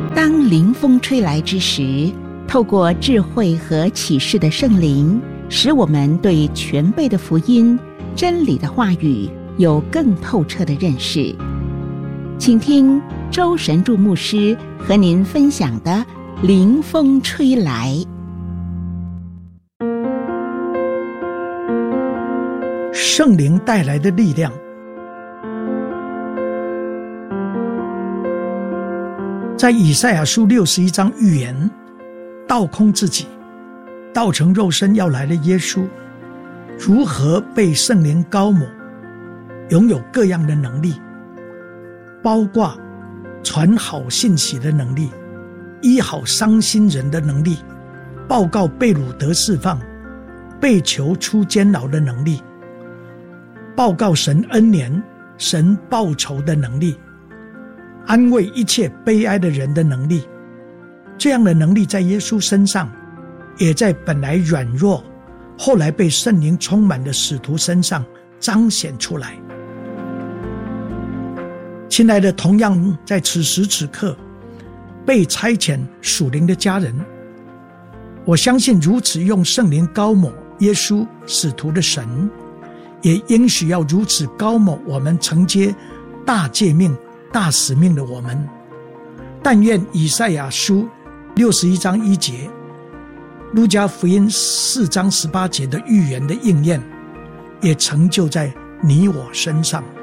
当灵风吹来之时，透过智慧和启示的圣灵，使我们对全备的福音、真理的话语有更透彻的认识。请听周神助牧师和您分享的灵风吹来。 圣灵带来的力量。在以赛亚书61章预言，倒空自己，道成肉身要来的耶稣，如何被圣灵膏抹，拥有各样的能力，包括传好信息的能力，医好伤心人的能力，报告被掳得释放，被囚出监牢的能力，报告神恩年、神报仇的能力，安慰一切悲哀的人的能力。这样的能力在耶稣身上，也在本来软弱后来被圣灵充满的使徒身上彰显出来。亲爱的，同样在此时此刻被差遣属灵的家人，我相信如此用圣灵膏抹耶稣使徒的神，也应许要如此膏抹我们承接大诫命、大使命的我们。但愿以赛亚书61章1节、路加福音4章18节的预言的应验，也成就在你我身上。